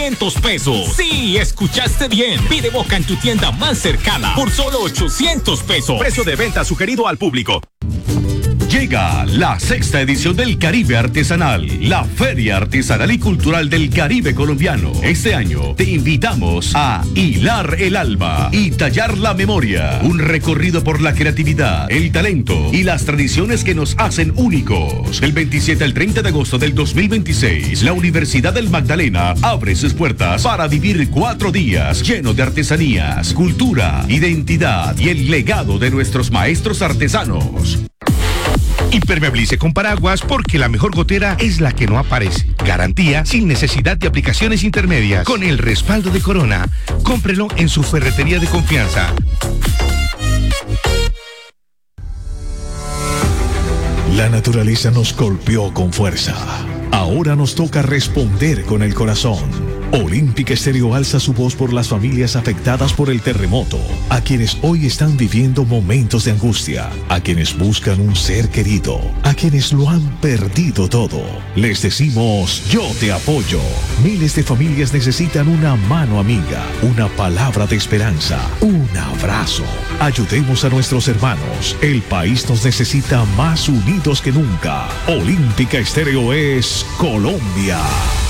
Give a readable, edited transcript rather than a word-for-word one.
800 pesos. Sí, escuchaste bien. Pide Boca en tu tienda más cercana por solo 800 pesos. Precio de venta sugerido al público. Llega la 6ª edición del Caribe Artesanal, la Feria Artesanal y Cultural del Caribe Colombiano. Este año te invitamos a hilar el alma y tallar la memoria. Un recorrido por la creatividad, el talento y las tradiciones que nos hacen únicos. Del 27 al 30 de agosto del 2026, la Universidad del Magdalena abre sus puertas para vivir 4 días llenos de artesanías, cultura, identidad y el legado de nuestros maestros artesanos. Impermeabilice con paraguas porque la mejor gotera es la que no aparece. Garantía sin necesidad de aplicaciones intermedias. Con el respaldo de Corona. Cómprelo en su ferretería de confianza. La naturaleza nos golpeó con fuerza. Ahora nos toca responder con el corazón. Olímpica Estéreo alza su voz por las familias afectadas por el terremoto, a quienes hoy están viviendo momentos de angustia, a quienes buscan un ser querido, a quienes lo han perdido todo. Les decimos, yo te apoyo. Miles de familias necesitan una mano amiga, una palabra de esperanza, un abrazo. Ayudemos a nuestros hermanos. El país nos necesita más unidos que nunca. Olímpica Estéreo es Colombia.